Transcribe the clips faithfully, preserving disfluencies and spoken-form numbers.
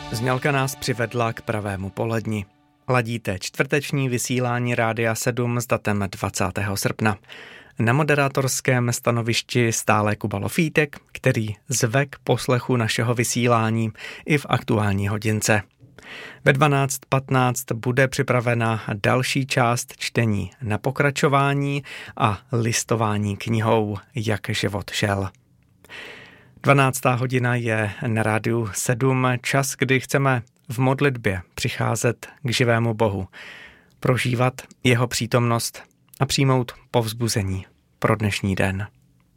Znělka nás přivedla k pravému poledni. Ladíte čtvrteční vysílání Rádia sedm s datem dvacátého srpna. Na moderátorském stanovišti stále Kuba Lofítek, který zve k poslechu našeho vysílání i v aktuální hodince. Ve dvanáct patnáct bude připravena další část čtení na pokračování a listování knihou Jak život šel. dvanáctá hodina je na Rádiu sedm, čas, kdy chceme v modlitbě přicházet k živému Bohu, prožívat jeho přítomnost a přijmout povzbuzení pro dnešní den.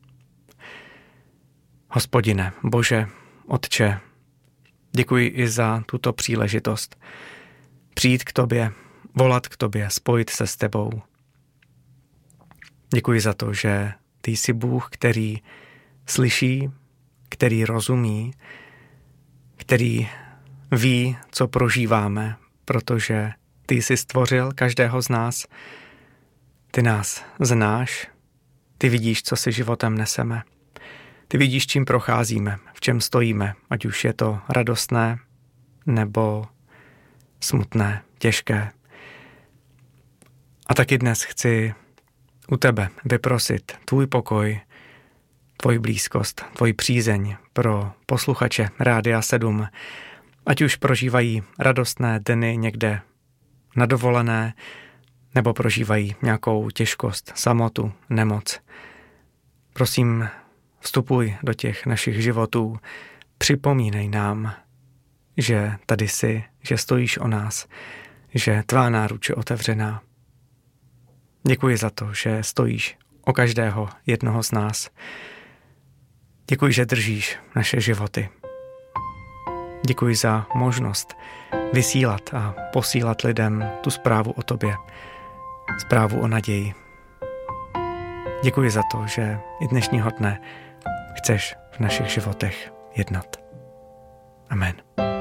Hospodine, Bože, Otče, děkuji i za tuto příležitost přijít k tobě, volat k tobě, spojit se s tebou. Děkuji za to, že ty jsi Bůh, který slyší, který rozumí, který ví, co prožíváme, protože ty jsi stvořil každého z nás, ty nás znáš, ty vidíš, co si životem neseme, ty vidíš, čím procházíme, v čem stojíme, ať už je to radostné nebo smutné, těžké. A taky dnes chci u tebe vyprosit tvůj pokoj, tvoji blízkost, tvoji přízeň pro posluchače Rádia sedm, ať už prožívají radostné dny někde na dovolené, nebo prožívají nějakou těžkost, samotu, nemoc. Prosím, vstupuj do těch našich životů, připomínej nám, že tady jsi, že stojíš o nás, že tvá náruč je otevřená. Děkuji za to, že stojíš o každého jednoho z nás. Děkuji, že držíš naše životy. Děkuji za možnost vysílat a posílat lidem tu zprávu o tobě, zprávu o naději. Děkuji za to, že i dnešního dne chceš v našich životech jednat. Amen.